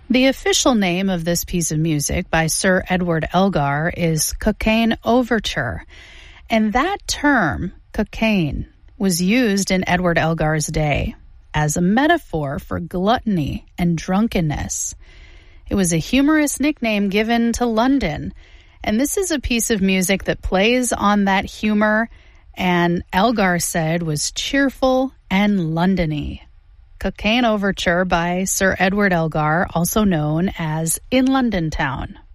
The official name of this piece of music by Sir Edward Elgar is Cockaigne Overture, and that term, cocaine, was used in Edward Elgar's day as a metaphor for gluttony and drunkenness. It was a humorous nickname given to London, and this is a piece of music that plays on that humor, and Elgar said was cheerful and Londony. Cockaigne Overture by Sir Edward Elgar, also known as In London Town.